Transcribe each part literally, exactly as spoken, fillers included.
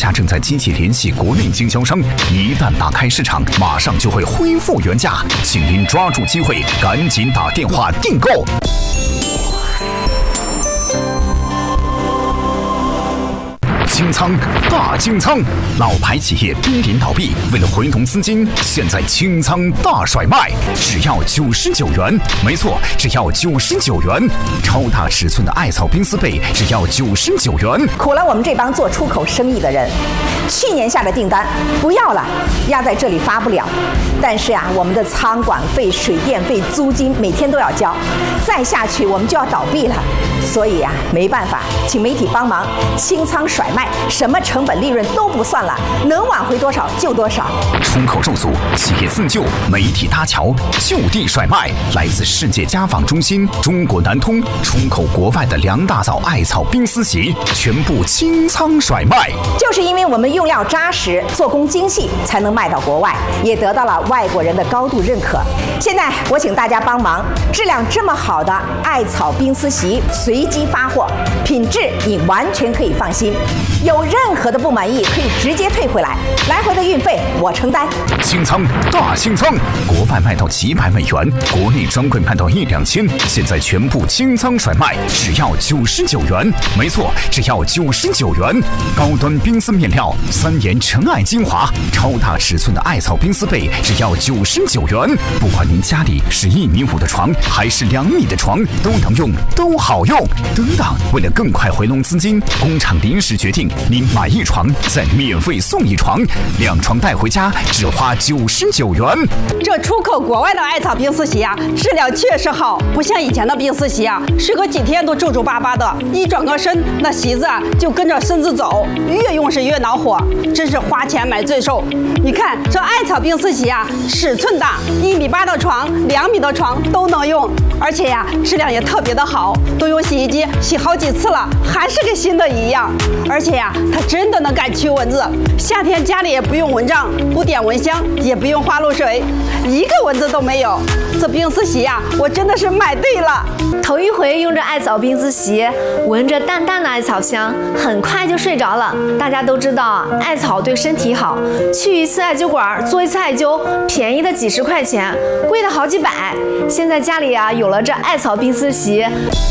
家正在积极联系国内经销商，一旦打开市场，马上就会恢复原价，请您抓住机会，赶紧打电话订购。清仓大清仓，老牌企业濒临倒闭，为了回笼资金，现在清仓大甩卖，只要九十九元，没错，只要九十九元。超大尺寸的艾草冰丝被只要九十九元。 苦了我们这帮做出口生意的人，去年下的订单不要了，压在这里发不了。但是啊，我们的仓管费、水电费、租金每天都要交，再下去我们就要倒闭了。所以啊，没办法，请媒体帮忙清仓甩卖，什么成本利润都不算了，能挽回多少就多少。 出口受阻，企业自救，媒体搭桥，就地甩卖。来自世界家纺中心、中国南通，出口国外的梁大嫂艾草冰丝席全部清仓甩卖。 就是因为我们用料扎实，做工精细，才能卖到国外，也得到了外国人的高度认可。现在我请大家帮忙，质量这么好的艾草冰丝席随机发货，品质你完全可以放心。有任何的不满意，可以直接退回来，来回的运费我承担。 清仓大清仓，国外卖到几百美元，国内专柜卖到一两千，现在全部清仓甩卖，只要九十九元。没错，只要九十九元。高端冰丝面料，三研尘艾精华，超大尺寸的艾草冰丝被只要九十九元。不管您家里是一米五的床还是两米的床，都能用，都好用。等等，为了更快回笼资金，工厂临时决定，您买一床再免费送一床，两床带回家只花九十九元。 这出口国外的艾草冰丝席啊，质量确实好，不像以前的冰丝席啊，睡个几天都皱皱巴巴的，一转个身，那席子啊就跟着身子走，越用是越恼火，真是花钱买罪受。你看这艾草冰丝席啊，尺寸大，一米八的床、两米的床都能用，而且呀、啊，质量也特别的好，都用洗衣机洗好几次了，还是跟新的一样。而且呀、啊，它真的能赶驱蚊子，夏天家里也不用蚊帐，不点蚊香，也不用花露水，一个蚊子都没有。这冰丝席呀、啊，我真的是买对了。 头一回用着艾草冰丝席，闻着淡淡的艾草香，很快就睡着了。大家都知道，艾草对身体好，去一次艾灸馆做一次艾灸，便宜的几十块钱，贵的好几百。现在家里啊有了这艾草冰丝席，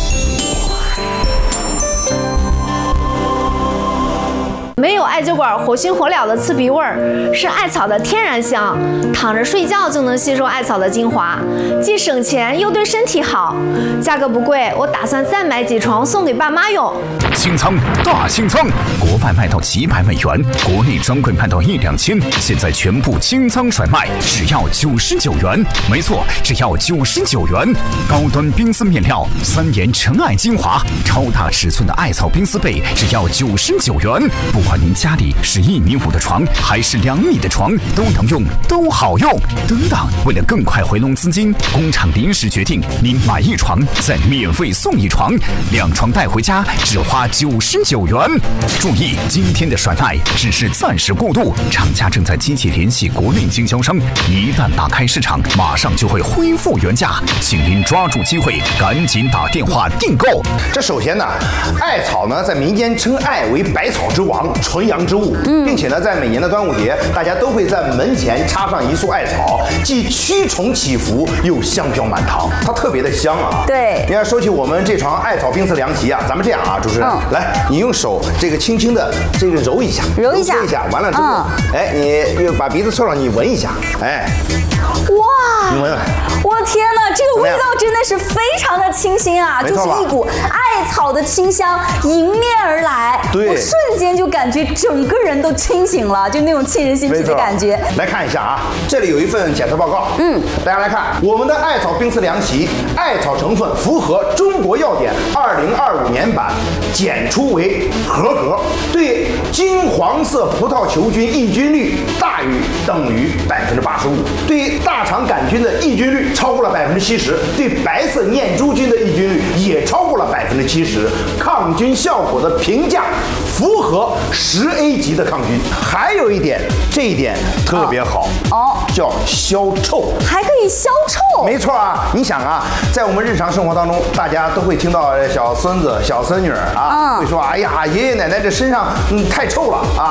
没有艾灸馆活熏活燎的刺鼻味儿，是艾草的天然香，躺着睡觉就能吸收艾草的精华，既省钱又对身体好，价格不贵，我打算再买几床送给爸妈用。 清仓大清仓，国外卖到几百美元，国内专柜卖到一两千，现在全部清仓甩卖，只要九十九元。没错，只要九十九元。高端冰丝面料，三研尘艾精华，超大尺寸的艾草冰丝被只要九十九元。不管您家里是一米五的床还是两米的床，都能用，都好用。等等，为了更快回笼资金，工厂临时决定，您买一床再免费送一床，两床带回家只花九十九元。注意，今天的甩卖只是暂时过渡，厂家正在积极联系国内经销商，一旦打开市场，马上就会恢复原价，请您抓住机会，赶紧打电话订购。 这首先呢，艾草呢在民间称艾为百草之王、纯阳之物，嗯、并且呢，在每年的端午节，大家都会在门前插上一束艾草，既驱虫祈福，又香飘满堂，它特别的香啊。 对， 你看，说起我们这床艾草冰丝凉席啊，咱们这样啊，主持人，嗯、来，你用手这个轻轻的这个揉一下， 揉一下， 揉一下，完了之后，嗯、哎，你又把鼻子凑上，你闻一下，哎， 哇， 你闻闻。 我天哪，这个味道真的是非常的清新啊，就是一股艾草的清香迎面而来， 对， 我瞬间就感觉整个人都清醒了，就那种沁人心脾的感觉。 来看一下啊，这里有一份检测报告，嗯，大家来看，我们的艾草冰丝凉席，艾草成分符合中国药典二零二五年版，检出为合格，对金黄色葡萄球菌抑菌率大于等于百分之八十五，对大肠杆菌的抑菌率超过了百分之七十，对白色念珠菌的抑菌率也超过了百分之七十，抗菌效果的评价符合十 A 级的抗菌。还有一点，这一点特别好哦，叫消臭， 还可以消臭。 没错啊，你想啊，在我们日常生活当中，大家都会听到小孙子、小孙女啊，嗯、会说：“哎呀，爷爷奶奶这身上嗯太臭了啊。”